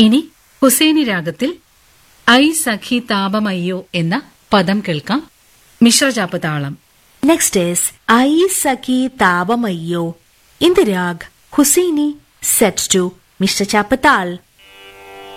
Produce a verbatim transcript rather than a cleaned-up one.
ഇനി ഹുസൈനി രാഗത്തിൽ ഐ സഖി താപമയ്യോ എന്ന പദം കേൾക്കാം. മിശ്രചാപ്പ് താളം. Next is I Saki Tabamayyo in the rag Husseini set to Mishra Chapatal.